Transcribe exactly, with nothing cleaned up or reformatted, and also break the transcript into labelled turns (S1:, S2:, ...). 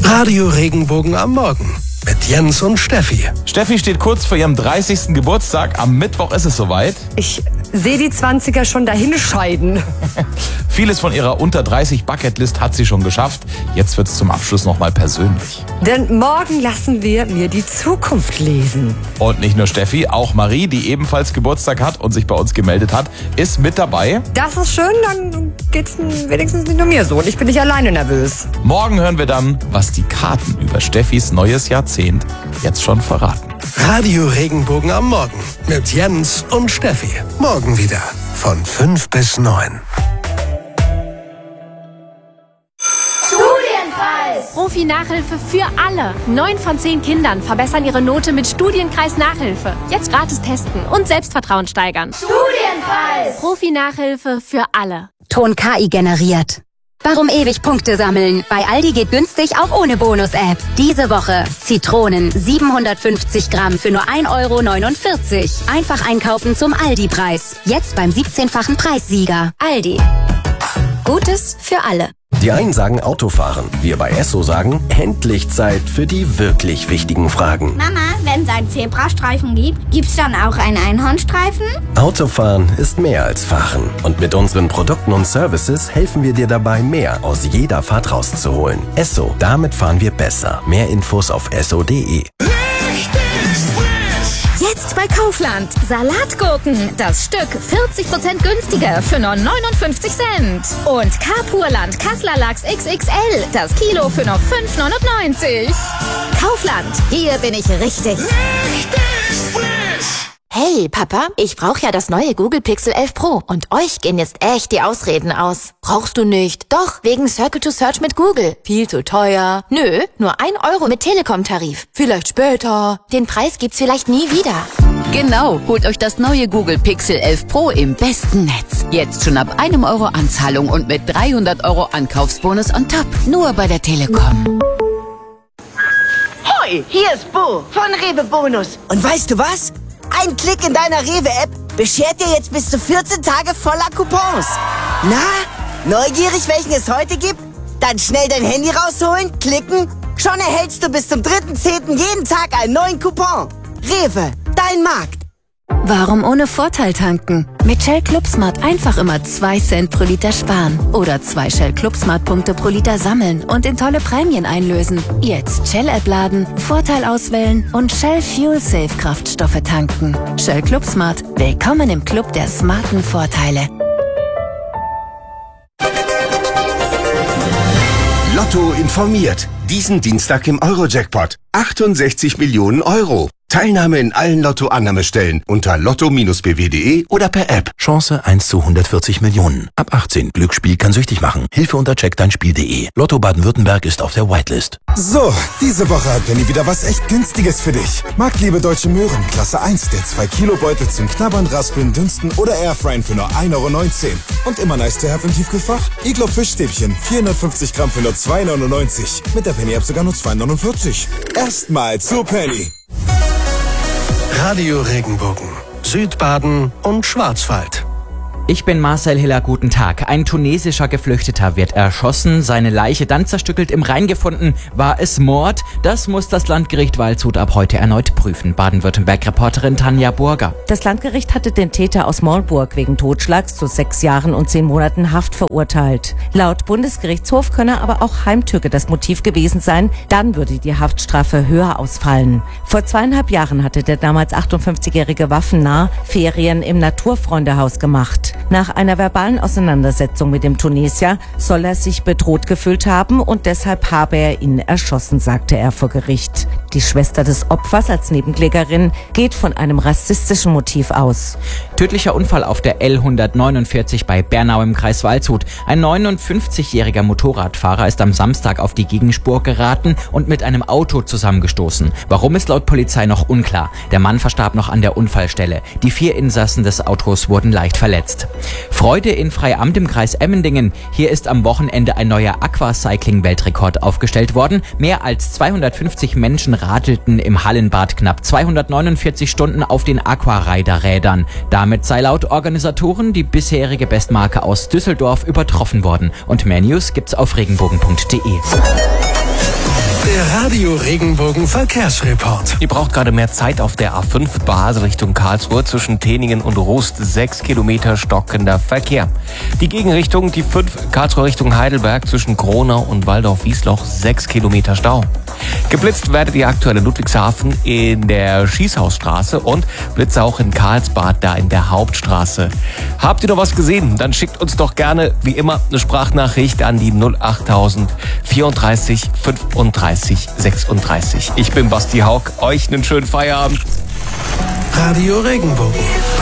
S1: Radio Regenbogen am Morgen mit Jens und Steffi.
S2: Steffi steht kurz vor ihrem dreißigsten Geburtstag. Am Mittwoch ist es soweit.
S3: Ich sehe die zwanziger schon dahin scheiden.
S2: Vieles von ihrer unter dreißig Bucketlist hat sie schon geschafft. Jetzt wird es zum Abschluss nochmal persönlich.
S3: Denn morgen lassen wir mir die Zukunft lesen.
S2: Und nicht nur Steffi, auch Marie, die ebenfalls Geburtstag hat und sich bei uns gemeldet hat, ist mit dabei.
S3: Das ist schön, dann geht's wenigstens nicht nur mir so und ich bin nicht alleine nervös.
S2: Morgen hören wir dann, was die Karten über Steffis neues Jahrzehnt jetzt schon verraten.
S1: Radio Regenbogen am Morgen mit Jens und Steffi. Morgen wieder von fünf bis neun.
S4: Profi-Nachhilfe für alle. Neun von zehn Kindern verbessern ihre Note mit Studienkreis-Nachhilfe. Jetzt gratis testen und Selbstvertrauen steigern.
S5: Studienkreis!
S4: Profi-Nachhilfe für alle.
S6: Ton K I generiert. Warum ewig Punkte sammeln? Bei Aldi geht günstig auch ohne Bonus-App. Diese Woche Zitronen siebenhundertfünfzig Gramm für nur ein Euro neunundvierzig. Einfach einkaufen zum Aldi-Preis. Jetzt beim siebzehnfachen Preissieger. Aldi. Gutes für alle.
S7: Die einen sagen Autofahren, wir bei Esso sagen, endlich Zeit für die wirklich wichtigen Fragen.
S5: Mama, wenn es einen Zebrastreifen gibt, gibt's dann auch einen Einhornstreifen?
S7: Autofahren ist mehr als Fahren. Und mit unseren Produkten und Services helfen wir dir dabei, mehr aus jeder Fahrt rauszuholen. Esso, damit fahren wir besser. Mehr Infos auf esso punkt de.
S8: Jetzt bei Kaufland. Salatgurken. Das Stück vierzig Prozent günstiger für nur neunundfünfzig Cent. Und Carpurland Kassler Lachs X X L. Das Kilo für nur fünf neunundneunzig. Kaufland. Hier bin ich richtig.
S9: Richtig frisch.
S10: Hey, Papa, ich brauche ja das neue Google Pixel elf Pro. Und euch gehen jetzt echt die Ausreden aus. Brauchst du nicht? Doch, wegen Circle to Search mit Google. Viel zu teuer. Nö, nur ein Euro mit Telekom-Tarif. Vielleicht später. Den Preis gibt's vielleicht nie wieder.
S11: Genau, holt euch das neue Google Pixel elf Pro im besten Netz. Jetzt schon ab einem Euro Anzahlung und mit dreihundert Euro Ankaufsbonus on top. Nur bei der Telekom.
S12: Hoi, hier ist Bo von Rewe Bonus. Und weißt du was? Ein Klick in deiner Rewe-App beschert dir jetzt bis zu vierzehn Tage voller Coupons. Na, neugierig, welchen es heute gibt? Dann schnell dein Handy rausholen, klicken. Schon erhältst du bis zum dritten zehnten jeden Tag einen neuen Coupon. Rewe, dein Markt.
S13: Warum ohne Vorteil tanken? Mit Shell Club Smart einfach immer zwei Cent pro Liter sparen. Oder zwei Shell Club Smart Punkte pro Liter sammeln und in tolle Prämien einlösen. Jetzt Shell-App laden, Vorteil auswählen und Shell Fuel Safe Kraftstoffe tanken. Shell Club Smart. Willkommen im Club der smarten Vorteile.
S14: Lotto informiert. Diesen Dienstag im Euro-Jackpot. achtundsechzig Millionen Euro. Teilnahme in allen Lotto-Annahmestellen unter lotto Bindestrich b w punkt de oder per App.
S15: Chance eins zu hundertvierzig Millionen. Ab achtzehn. Glücksspiel kann süchtig machen. Hilfe unter check dein spiel punkt de. Lotto Baden-Württemberg ist auf der Whitelist.
S16: So, diese Woche hat Penny wieder was echt Günstiges für dich. Marktliebe Deutsche Möhren, Klasse eins, der zwei Kilo Beutel zum Knabbern, Raspeln, Dünsten oder Airfryen für nur ein Euro neunzehn. Und immer nice to have im Tiefkühlfach? Iglo Fischstäbchen, vierhundertfünfzig Gramm für nur zwei neunundneunzig. Mit der Penny-App sogar nur zwei neunundvierzig. Erstmal zu Penny.
S1: Radio Regenbogen, Südbaden und Schwarzwald.
S17: Ich bin Marcel Hiller, guten Tag. Ein tunesischer Geflüchteter wird erschossen, seine Leiche dann zerstückelt im Rhein gefunden. War es Mord? Das muss das Landgericht Waldshut ab heute erneut prüfen. Baden-Württemberg-Reporterin Tanja Burger.
S18: Das Landgericht hatte den Täter aus Maulburg wegen Totschlags zu sechs Jahren und zehn Monaten Haft verurteilt. Laut Bundesgerichtshof könne aber auch Heimtücke das Motiv gewesen sein. Dann würde die Haftstrafe höher ausfallen. Vor zweieinhalb Jahren hatte der damals achtundfünfzigjährige Waffennah Ferien im Naturfreundehaus gemacht. Nach einer verbalen Auseinandersetzung mit dem Tunesier soll er sich bedroht gefühlt haben und deshalb habe er ihn erschossen, sagte er vor Gericht. Die Schwester des Opfers als Nebenklägerin geht von einem rassistischen Motiv aus.
S17: Tödlicher Unfall auf der L hundertneunundvierzig bei Bernau im Kreis Waldshut. Ein neunundfünfzigjähriger Motorradfahrer ist am Samstag auf die Gegenspur geraten und mit einem Auto zusammengestoßen. Warum ist laut Polizei noch unklar. Der Mann verstarb noch an der Unfallstelle. Die vier Insassen des Autos wurden leicht verletzt. Freude in Freiamt im Kreis Emmendingen. Hier ist am Wochenende ein neuer Aquacycling-Weltrekord aufgestellt worden. Mehr als zweihundertfünfzig Menschen radelten im Hallenbad knapp zweihundertneunundvierzig Stunden auf den Aquarider-Rädern. Damit sei laut Organisatoren die bisherige Bestmarke aus Düsseldorf übertroffen worden. Und mehr News gibt's auf regenbogen punkt de.
S1: Der Radio Regenbogen Verkehrsreport.
S19: Ihr braucht gerade mehr Zeit auf der A fünf Basel Richtung Karlsruhe zwischen Teningen und Rust. Sechs Kilometer stockender Verkehr. Die Gegenrichtung, die fünf Karlsruhe Richtung Heidelberg zwischen Gronau und Waldorf-Wiesloch. Sechs Kilometer Stau. Geblitzt werdet ihr aktuell in Ludwigshafen in der Schießhausstraße und Blitze auch in Karlsbad, da in der Hauptstraße. Habt ihr noch was gesehen? Dann schickt uns doch gerne, wie immer, eine Sprachnachricht an die null achttausend vierunddreißig fünfunddreißig sechsunddreißig. Ich bin Basti Haug. Euch einen schönen Feierabend.
S1: Radio Regenbogen.